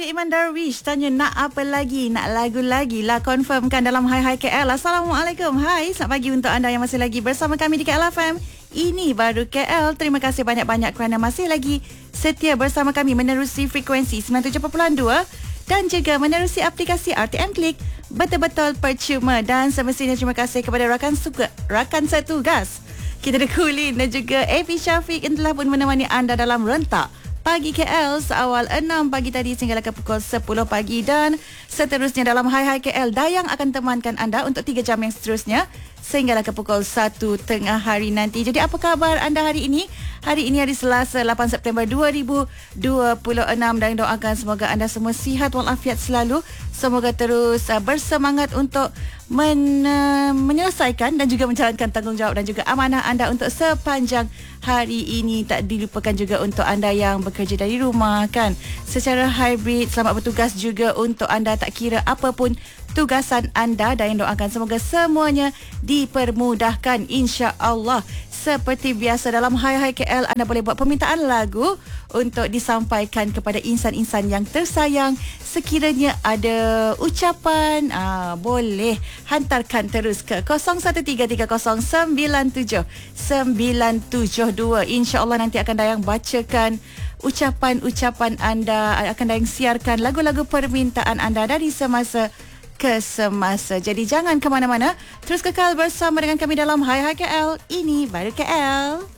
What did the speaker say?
Syafiq Iman Darwish tanya nak apa lagi, nak lagu lagi lah, confirmkan dalam Hai Hai KL. Assalamualaikum, hai, selamat pagi untuk anda yang masih lagi bersama kami di KL FM. Ini baru KL. Terima kasih banyak-banyak kerana masih lagi setia bersama kami menerusi frekuensi 97.2 dan juga menerusi aplikasi RTM Klik. Betul-betul percuma dan semestinya terima kasih kepada rakan setugas kita Kulin dan juga AP Syafiq yang telah pun menemani anda dalam rentak Pagi KL seawal 6 pagi tadi sehingga ke pukul 10 pagi dan seterusnya dalam Hai Hai KL. Dayang akan temankan anda untuk 3 jam yang seterusnya sehingga ke pukul 1 tengah hari nanti. Jadi apa khabar anda hari ini? Hari ini hari Selasa 8 September 2026 dan doakan semoga anda semua sihat walafiat selalu. Semoga terus bersemangat untuk menyelesaikan dan juga menjalankan tanggungjawab dan juga amanah anda untuk sepanjang hari ini. Tak dilupakan juga untuk anda yang bekerja dari rumah kan secara hybrid, selamat bertugas juga untuk anda tak kira apapun tugasan anda dan doakan semoga semuanya dipermudahkan insya-Allah. Seperti biasa dalam Hai Hai KL anda boleh buat permintaan lagu untuk disampaikan kepada insan-insan yang tersayang. Sekiranya ada ucapan boleh hantarkan terus ke 0133097972. InsyaAllah nanti akan Dayang bacakan ucapan-ucapan anda, akan Dayang siarkan lagu-lagu permintaan anda dari semasa ke semasa. Jadi jangan ke mana-mana, terus kekal bersama dengan kami dalam Hai Hai KL. Ini baru KL.